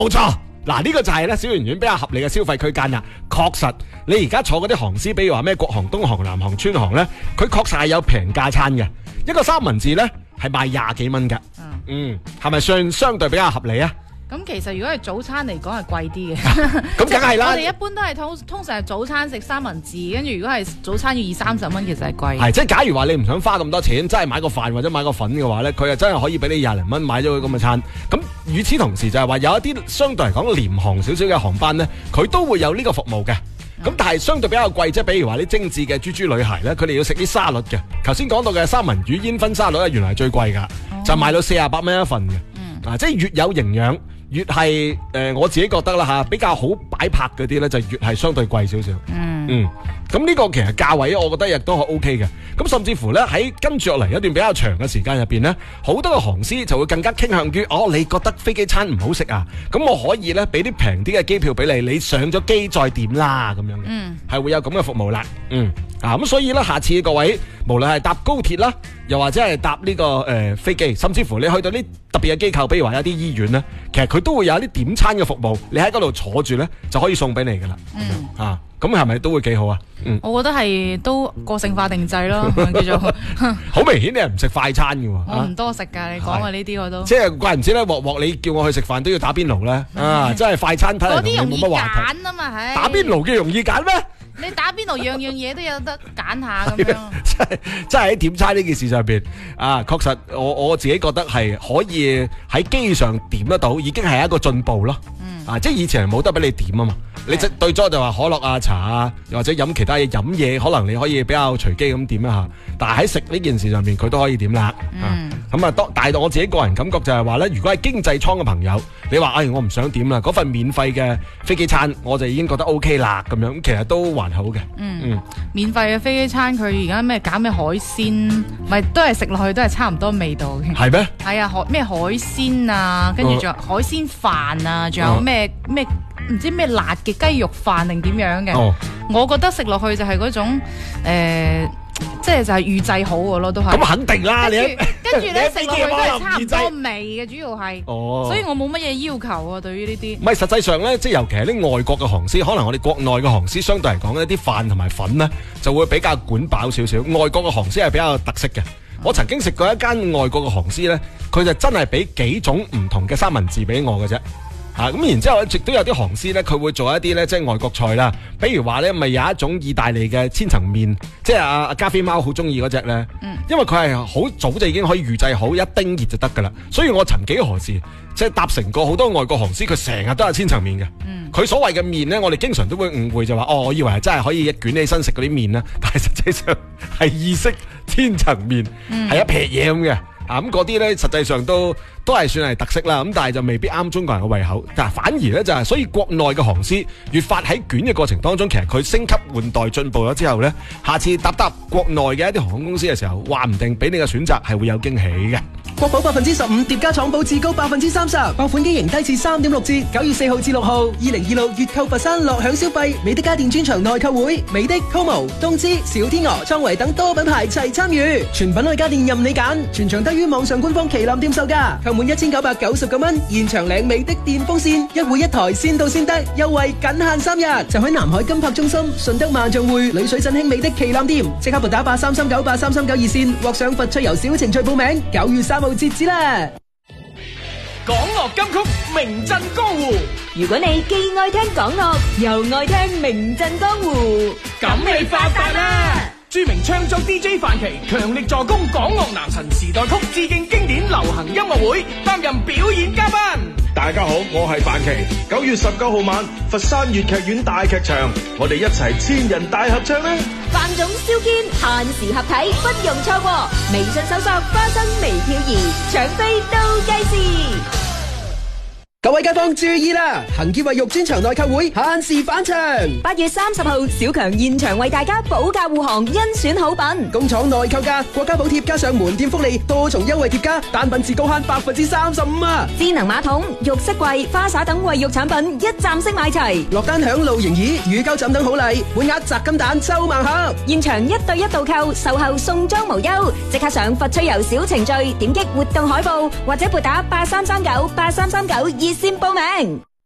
冇錯。嗱，呢個就係咧小圓圓比較合理嘅消費區間啦。確實，你而家坐嗰啲航司，比如話咩國航、東航、南航、川航咧，佢確實係有平價餐嘅。一個三文治咧係賣20幾蚊㗎。係咪相對比較合理啊？ 咁其實如果係早餐嚟講係貴啲嘅， 咁梗係啦。 我哋一般都係通常係早餐食三文治，跟住如果係早餐要20-30蚊，其實係貴。 係即係假如話你唔想花咁多錢，真係買個飯或者買個粉嘅話咧，佢又真係可以俾你20零蚊買咗佢咁嘅餐。咁與此同時就係話有一啲相對嚟講廉航少少嘅航班咧，佢都會有呢個服務嘅。咁但係相對比較貴，即係比如話啲精緻嘅豬豬女孩咧，佢哋要食啲沙律嘅。頭先講到嘅三文魚煙燻沙律咧，原來係最貴㗎，就賣到48蚊一份嘅。即係越有營養。越係我自己覺得啦嚇，比較好擺拍嗰啲咧，就越係相對貴少少。咁呢個其實價位，我覺得亦都係 OK 嘅。咁甚至乎咧喺跟住落嚟一段比較長嘅時間入邊咧，好多嘅航司就會更加傾向於你覺得飛機餐唔好食啊？咁我可以咧俾啲平啲嘅機票俾你，你上咗機再點啦咁樣嘅，係會有咁嘅服務啦。咁所以咧，下次各位無論係搭高鐵啦，又或者係搭呢個飛機，甚至乎你去到啲特別嘅機構，比如話有啲醫院咧，其實佢都會有一啲點餐嘅服務，你喺嗰度坐住咧就可以送俾你噶啦。咁係咪都會幾好啊？ 我覺得係都個性化定製咯，叫做好明顯你係唔食快餐嘅喎。 我唔多食㗎，你講嘅呢啲我都即係怪唔知咧，鑊你叫我去食飯都要打邊爐咧。真係快餐睇嚟同你冇乜話題。 嗰啲容易揀啊嘛，係打邊爐嘅容易揀咩？ 你打邊爐樣樣嘢都有得揀下咁樣。 真係喺點餐呢件事上邊確實我自己覺得係可以喺機上點得到，已經係一個進步咯。即係以前係冇得俾你點啊嘛，你即對咗就話可樂啊、茶啊，又或者飲其他嘢飲嘢，可能你可以比較隨機咁點一下。但係喺食呢件事上面，佢都可以點啦。但係我自己個人感覺就係話咧，如果係經濟艙嘅朋友，你話我唔想點啦，嗰份免費嘅飛機餐我就已經覺得 OK 啦咁樣，其實都還好嘅。 免費嘅飛機餐佢而家咩揀咩海鮮，咪都係食落去都係差唔多味道嘅。 係咩？ 係啊，咩海鮮啊，跟住仲有海鮮飯啊，仲有咩唔知咩辣嘅雞肉飯定點樣嘅。我覺得食落去就係嗰種即係就係預製好嘅咯，都係。咁肯定啦，跟住咧食落去都係差唔多味嘅，主要係。所以我冇乜嘢要求啊，對於呢啲。唔係實際上咧，即係尤其係啲外國嘅航司，可能我哋國內嘅航司相對嚟講，一啲飯同埋粉咧就會比較管飽少少。外國嘅航司係比較特色嘅。我曾經食過一間外國嘅航司咧，佢就真係俾幾種唔同嘅三文治俾我嘅啫。咁然之後亦都有啲航司咧，佢會做一啲咧，即係外國菜啦。比如話咧，咪有一種意大利嘅千層麵，即係阿加菲貓好中意嗰隻咧。因為佢係好早就已經可以預製好，一叮熱就得噶啦。所以我曾幾何時即係搭乘過好多外國航司，佢成日都係千層麵嘅。佢所謂嘅麵咧，我哋經常都會誤會就話我以為係真係可以一捲起身食嗰啲麵啦，但係實際上係意式千層麵，係一撇嘢咁嘅。咁嗰啲咧，實際上都係算係特色啦。咁但係就未必啱中國人嘅胃口。但係反而咧就係，所以國內嘅航司越發喺捲嘅過程當中，其實佢升級換代進步咗之後咧，下次搭國內嘅一啲航空公司嘅時候，話唔定俾你嘅選擇係會有驚喜嘅。 國保15%疊加廠保至高30%，爆款機型低至3.6折。9月4號至6號，2026月購佛山樂享消費，美的家電專場內購會，美的、Como、東芝、小天鵝、創維等多品牌齊參與，全品類家電任你揀，全場低於網上官方旗艦店售價，購滿1999蚊，現場領美的電風扇，一戶一台，先到先得，優惠僅限3日。就喺南海金柏中心、順德萬象匯、麗水振興美的旗艦店，即刻撥打83398339熱線，獲上佛趣遊小程序報名。9月3號截止啦！ 港樂金曲名震江湖， 如果你既愛聽港樂，又愛聽名震江湖， 咁你發達啦！著名唱作 DJ 范琪強力助攻港樂男神時代曲致敬經典流行音樂會，擔任表演嘉賓。 大家好，我係范琪。9月19號晚，佛山粵劇院大劇場，我哋一齊千人大合唱啦！ 范總、蕭堅限時合體，不容錯過。微信搜索花生微漂兒，搶飛都計時。 各位街坊注意啦！恒基衛浴專場內購會限時返場 ，8月30號，小強現場為大家保駕護航，甄選好品。 工廠內購價，國家補貼加上門店福利，多重優惠疊加，單品至高慳35%啊！ 智能馬桶、浴室櫃、花灑等衛浴產品一站式買齊， 落單享露營椅、乳膠枕等好禮，滿額砸金蛋抽盲盒。 現場1對1導購，售後送裝無憂，即刻上佛趣遊小程序，點擊活動海報或者撥打83398339熱線報名。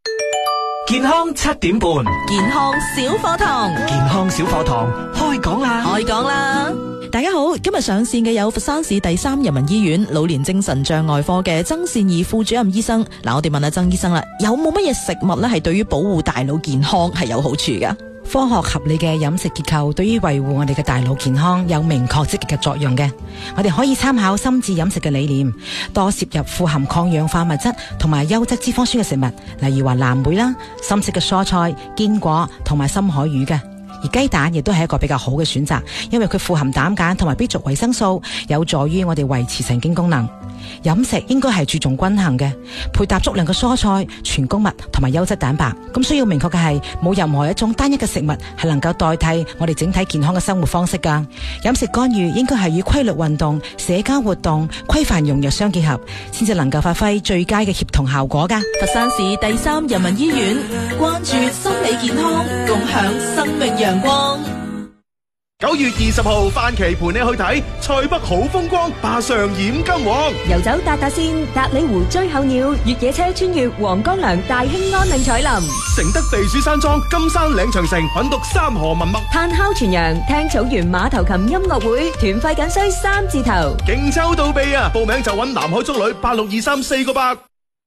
健康7點半， 健康小課堂， 健康小課堂開講啦！ 開講啦！大家好，今日上線嘅有佛山市第3人民醫院老年精神障礙科嘅曾善儀副主任醫生。嗱，我哋問下曾醫生啦，有冇乜嘢食物咧係對於保護大腦健康係有好處噶？ 科學合理嘅飲食結構對於維護我哋嘅大腦健康有明確積極嘅作用嘅。我哋可以參考心智飲食嘅理念，多攝入富含抗氧化物質同埋優質脂肪酸嘅食物，例如話藍莓啦、深色嘅蔬菜、堅果同埋深海魚嘅。而雞蛋亦都係一個比較好嘅選擇，因為佢富含膽鹼同埋 B 族維生素，有助於我哋維持神經功能。飲食應該係注重均衡嘅，配搭足量嘅蔬菜、全穀物同埋優質蛋白。咁需要明確嘅係，冇任何一種單一嘅食物係能夠代替我哋整體健康嘅生活方式噶。飲食干預應該係與規律運動、社交活動、規範用藥相結合，先至能夠發揮最佳嘅協同效果噶。 佛山市第3人民醫院關注心理健康，共享生命陽光。 9月20號，范琪陪你去睇塞北好風光，霸上染金黃， 遊走達達線、達里湖追候鳥，越野車穿越黃江梁、大興安嶺彩林， 承德避暑山莊、金山嶺長城，品讀三河文脈， 炭烤全羊，聽草原馬頭琴音樂會，團費僅需3字頭， 勁抽到臂啊！報名就揾南海中旅862348。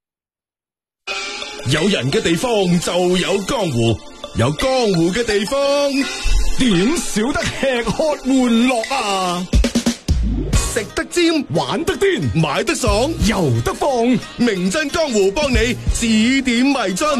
有人嘅地方就有江湖，有江湖嘅地方點少得吃喝玩樂啊！ 食得尖， 玩得癲，買得爽，遊得放， 名震江湖幫你指點迷津。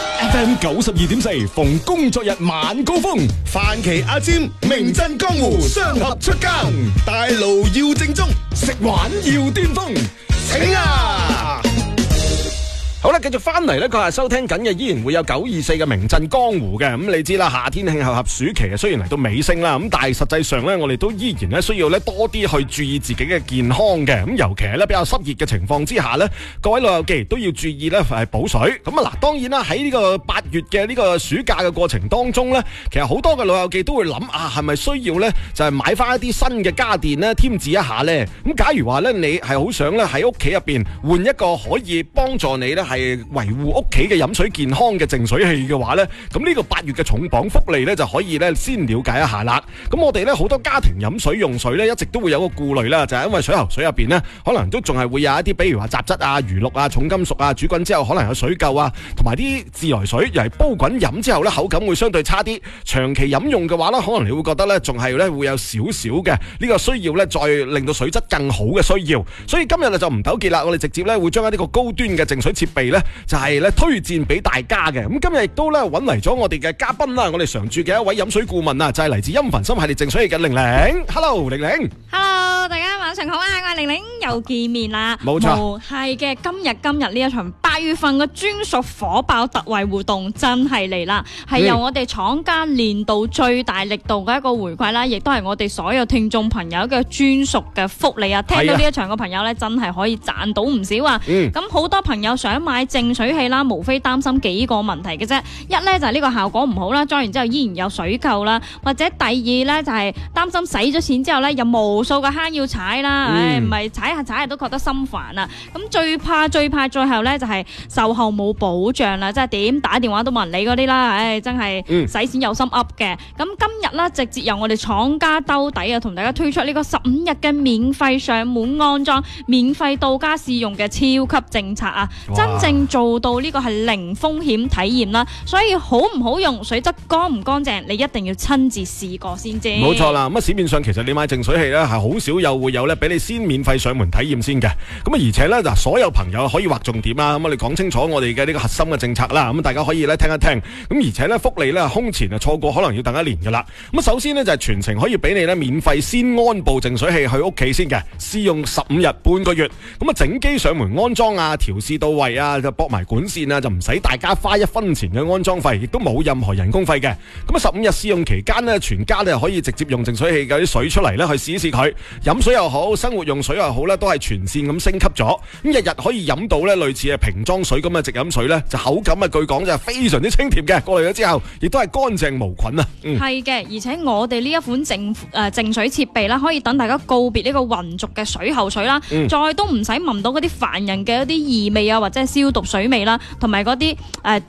FM 92.4，逢工作日晚高峰， 范琪阿尖，名震江湖，雙俠出更，大路要正宗， 食玩要巔峰， 請啊！ 好啦，繼續翻嚟咧，佢係收聽緊嘅，依然會有924嘅名震江湖嘅。咁你知啦，夏天慶後合暑期啊，雖然嚟到尾聲啦，咁但係實際上咧，我哋都依然咧需要咧多啲去注意自己嘅健康嘅。咁尤其係咧比較濕熱嘅情況之下咧，各位老友記都要注意咧係補水。咁啊嗱，當然啦，喺呢個8月嘅呢個暑假嘅過程當中咧，其實好多嘅老友記都會諗啊，係咪需要咧就係買翻一啲新嘅家電咧添置一下咧？咁假如話咧你係好想咧喺屋企入邊換一個可以幫助你咧係維護屋企嘅飲水健康嘅淨水器嘅話呢，咁呢個8月嘅重磅福利呢，就可以呢先了解一下啦。咁我哋呢好多家庭飲水用水呢，一直都會有個顧慮啦，就係因為水喉水入邊呢，可能都仲係會有一啲，比如話雜質啊、餘氯啊、重金屬啊，煮滾之後可能有水垢啊，同埋啲自來水又係煲滾飲之後呢，口感會相對差啲。長期飲用嘅話呢，可能你會覺得呢，仲係呢會有少少嘅呢個需要呢，再令到水質更好嘅需要。所以今日呢就唔糾結啦，我哋直接呢會將一啲個高端嘅淨水設備呢，就係咧推薦俾大家嘅。咁今日亦都咧揾嚟咗我哋嘅嘉賓啦，我哋常駐嘅一位飲水顧問啊，就係嚟自音焚心系列淨水器嘅玲玲。Hello，玲玲。 Hello，大家晚上好啊！我係玲玲，又見面啦。 冇錯， 係嘅。今日呢一場8月份嘅專屬火爆特惠活動真係嚟啦，係由我哋廠家年度最大力度嘅一個回饋啦，亦都係我哋所有聽眾朋友嘅專屬嘅福利啊！聽到呢一場嘅朋友咧，真係可以賺到唔少啊！咁好多朋友想買淨水器啦，無非擔心幾個問題嘅啫。一咧就係呢個效果唔好啦，裝完之後依然有水垢啦，或者第二咧就係擔心使咗錢之後咧有無數嘅坑要踩啦，唔係踩下都覺得心煩啊。咁最怕最後咧就係售後冇保障啦，即係點打電話都冇人理嗰啲啦，真係使錢有心噏嘅。咁今日咧直接由我哋廠家兜底啊，同大家推出呢個15日嘅免費上門安裝、免費到家試用嘅超級政策啊，真正做到呢個係零風險體驗啦。所以好唔好用、水質乾唔乾淨，你一定要親自試過先知。 冇錯啦，咁啊市面上其實你買淨水器咧係好少會有咧俾你先免費上門體驗先嘅。咁啊而且咧嗱，所有朋友可以劃重點啦，咁我哋講清楚我哋嘅呢個核心嘅政策啦，咁大家可以咧聽一聽。咁而且咧福利咧空前啊錯過可能要等1年噶啦。咁首先呢，就係全程可以俾你咧免費先安部淨水器去屋企先嘅，試用15日半個月。咁啊整機上門安裝啊，調試到位啊，就駁埋管線啊，就唔使大家花1分錢嘅安裝費，亦都冇任何人工費嘅。咁啊15日試用期間呢，全家咧可以直接用淨水器嘅啲水出嚟咧去試一試佢，飲水又好，生活用水又好咧，都係全線咁升級咗。咁日日可以飲到咧類似係瓶裝水咁嘅直飲水咧，就口感啊據講就係非常之清甜嘅。過嚟咗之後，亦都係乾淨無菌啊。 係嘅，而且我哋呢一款淨水設備啦，可以等大家告別呢個渾濁嘅水喉水啦，再都唔使聞到嗰啲煩人嘅一啲異味啊，或者係消毒水味啦，同埋嗰啲